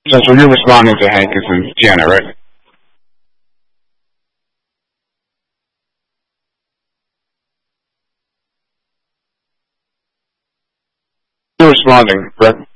So you're responding to Hankins and Janet, right? You're responding, correct?